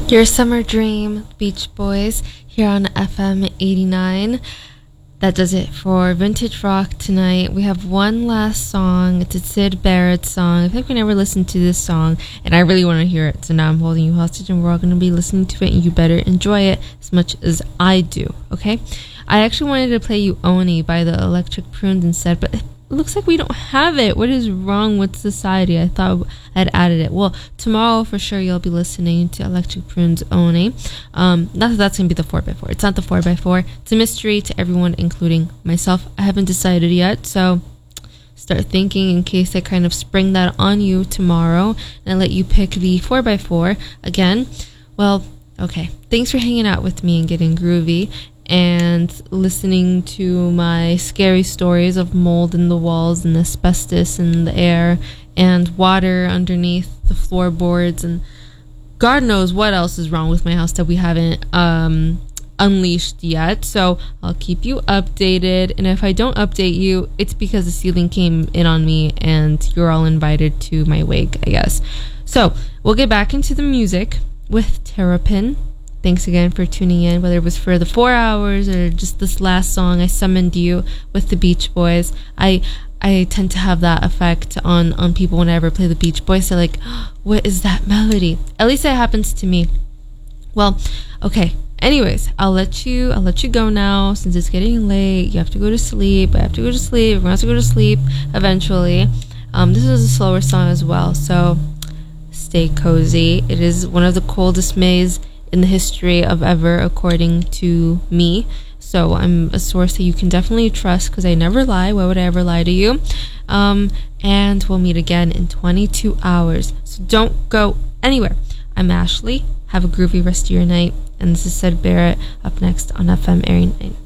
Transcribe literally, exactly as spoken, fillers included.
Your Summer Dream, Beach Boys, here on F M eighty-nine. That does it for Vintage Rock tonight. We have one last song. It's a Syd Barrett song. I think we never listened to this song, and I really want to hear it. So now I'm holding you hostage, and we're all going to be listening to it, and you better enjoy it as much as I do, okay? I actually wanted to play you Oni by the Electric Prunes instead, but it looks like we don't have it. What is wrong with society? I thought I'd added it. Well, tomorrow for sure you'll be listening to Electric Prunes Oni. Um, not that that's going to be the four by four. It's not the four by four. It's a mystery to everyone, including myself. I haven't decided yet, so start thinking in case I kind of spring that on you tomorrow and I let you pick the four by four. Again, well, okay. Thanks for hanging out with me and getting groovy and listening to my scary stories of mold in the walls and asbestos in the air and water underneath the floorboards and God knows what else is wrong with my house that we haven't um, unleashed yet. So I'll keep you updated, and if I don't update you, it's because the ceiling came in on me and you're all invited to my wake, I guess. So we'll get back into the music with Terrapin. Thanks again for tuning in, whether it was for the four hours or just this last song. I summoned you with the Beach Boys. I I tend to have that effect on, on people whenever I play the Beach Boys. They're like, oh, what is that melody? At least that happens to me. Well, okay. Anyways, I'll let you I'll let you go now since it's getting late. You have to go to sleep. I have to go to sleep. Everyone has to go to sleep eventually. Um, this is a slower song as well, so stay cozy. It is one of the coldest Mays in the history of ever, according to me. So I'm a source that you can definitely trust because I never lie. Why would I ever lie to you? Um, and we'll meet again in twenty-two hours. So don't go anywhere. I'm Ashley. Have a groovy rest of your night. And this is Syd Barrett up next on F M eighty-nine.